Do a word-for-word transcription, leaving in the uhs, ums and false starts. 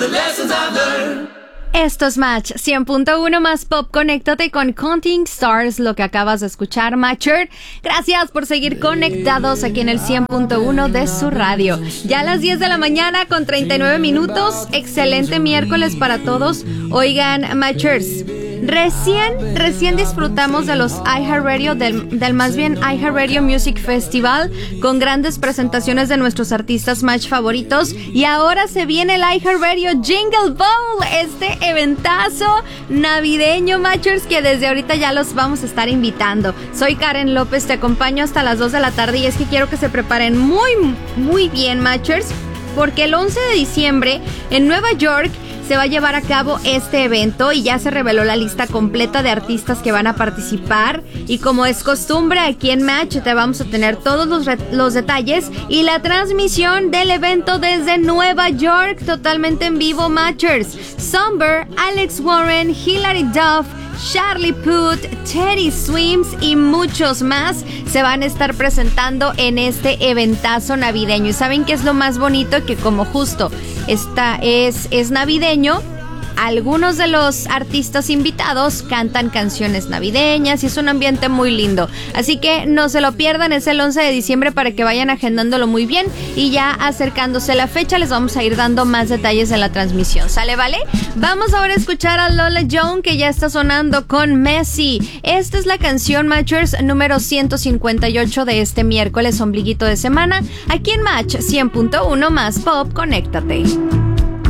Esto es Match cien punto uno más Pop. Conéctate con Counting Stars, lo que acabas de escuchar, Matcher. Gracias por seguir conectados aquí en el cien punto uno de su radio. Ya a las diez de la mañana con treinta y nueve minutos. Excelente miércoles para todos. Oigan, Matchers, Recién, recién disfrutamos de los iHeartRadio, del, del más bien iHeartRadio Music Festival, con grandes presentaciones de nuestros artistas Match favoritos. Y ahora se viene el iHeartRadio Jingle Bowl, este eventazo navideño, Matchers, que desde ahorita ya los vamos a estar invitando. Soy Karen López, te acompaño hasta las dos de la tarde y es que quiero que se preparen muy, muy bien, Matchers, porque el once de diciembre en Nueva York se va a llevar a cabo este evento y ya se reveló la lista completa de artistas que van a participar. Y como es costumbre, aquí en Match te vamos a tener todos los, re- los detalles y la transmisión del evento desde Nueva York, totalmente en vivo, Matchers. Somber, Alex Warren, Hilary Duff, Charlie Puth, Teddy Swims y muchos más se van a estar presentando en este eventazo navideño. ¿Y saben qué es lo más bonito? Que como justo esta es, es navideño, algunos de los artistas invitados cantan canciones navideñas y es un ambiente muy lindo. Así que no se lo pierdan, es el once de diciembre para que vayan agendándolo muy bien. Y ya acercándose la fecha les vamos a ir dando más detalles en la transmisión. ¿Sale, vale? Vamos ahora a escuchar a Lola Young, que ya está sonando con Messi. Esta es la canción, Matchers, número ciento cincuenta y ocho de este miércoles, ombliguito de semana. Aquí en Match cien punto uno más Pop, conéctate.